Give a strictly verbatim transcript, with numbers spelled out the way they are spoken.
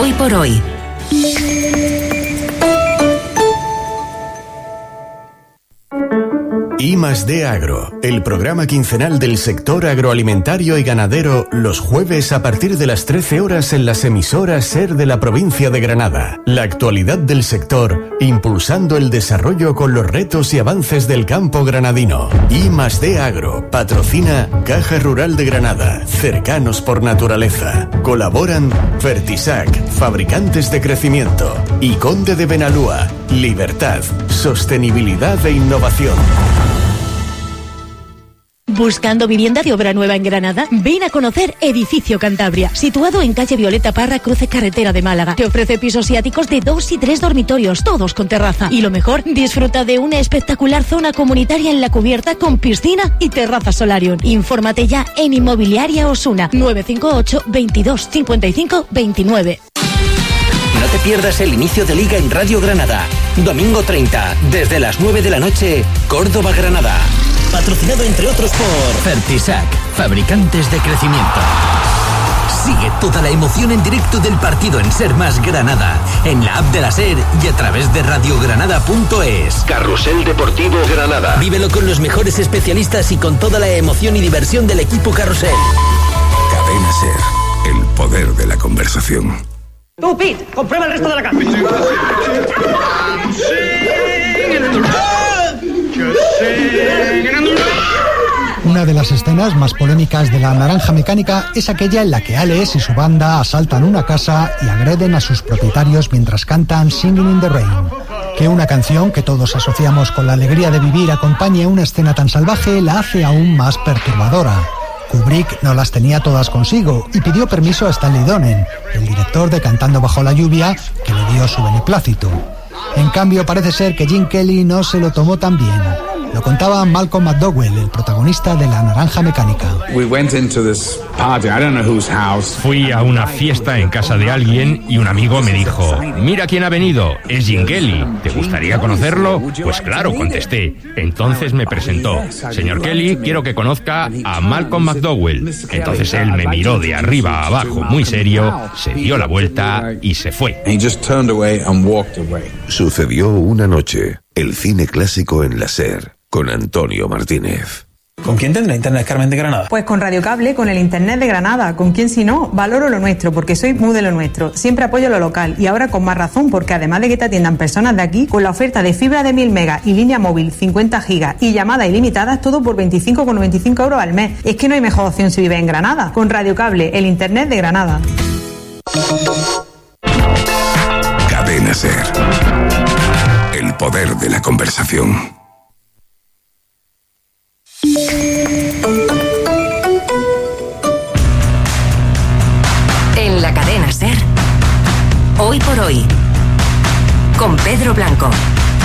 Hoy por hoy. I más D Agro, el programa quincenal del sector agroalimentario y ganadero, los jueves a partir de las trece horas en las emisoras SER de la provincia de Granada. La actualidad del sector, impulsando el desarrollo con los retos y avances del campo granadino. I más D Agro, patrocina Caja Rural de Granada, cercanos por naturaleza. Colaboran Fertisac, fabricantes de crecimiento, y Conde de Benalúa, libertad, sostenibilidad e innovación. ¿Buscando vivienda de obra nueva en Granada? Ven a conocer Edificio Cantabria, situado en calle Violeta Parra, cruce carretera de Málaga. Te ofrece pisos y áticos de dos y tres dormitorios, todos con terraza. Y lo mejor, disfruta de una espectacular zona comunitaria en la cubierta con piscina y terraza solarium. Infórmate ya en Inmobiliaria Osuna, nueve cinco ocho, veintidós, cincuenta y cinco, veintinueve. No te pierdas el inicio de Liga en Radio Granada. Domingo treinta, desde las nueve de la noche, Córdoba-Granada. Patrocinado entre otros por Fertisac, fabricantes de crecimiento. Sigue toda la emoción en directo del partido en Ser Más Granada, en la app de la SER y a través de radiogranada punto es. Carrusel Deportivo Granada. Vívelo con los mejores especialistas y con toda la emoción y diversión del equipo Carrusel. Cadena SER, el poder de la conversación. Tú, Pete, comprueba el resto de la casa. Una de las escenas más polémicas de La Naranja Mecánica es aquella en la que Alex y su banda asaltan una casa y agreden a sus propietarios mientras cantan Singing in the Rain. Que una canción que todos asociamos con la alegría de vivir acompañe una escena tan salvaje la hace aún más perturbadora. Kubrick no las tenía todas consigo y pidió permiso a Stanley Donen, el director de Cantando bajo la lluvia, que le dio su beneplácito. En cambio, parece ser que Gene Kelly no se lo tomó tan bien. Lo contaba Malcolm McDowell, el protagonista de La Naranja Mecánica. Fui a una fiesta en casa de alguien y un amigo me dijo: mira quién ha venido, es Gene Kelly, ¿te gustaría conocerlo? Pues claro, contesté. Entonces me presentó: señor Kelly, quiero que conozca a Malcolm McDowell. Entonces él me miró de arriba a abajo muy serio, se dio la vuelta y se fue. Sucedió una noche, el cine clásico en la SER, con Antonio Martínez. ¿Con quién tendrá internet Carmen de Granada? Pues con Radio Cable, con el internet de Granada. ¿Con quién si no? Valoro lo nuestro, porque soy muy de lo nuestro. Siempre apoyo lo local y ahora con más razón, porque además de que te atiendan personas de aquí, con la oferta de fibra de mil megas y línea móvil cincuenta gigas y llamadas ilimitadas, todo por veinticinco con noventa y cinco euros al mes. Es que no hay mejor opción si vives en Granada. Con Radio Cable, el internet de Granada. Cadena SER, el poder de la conversación. En la cadena SER, Hoy por hoy, con Pedro Blanco.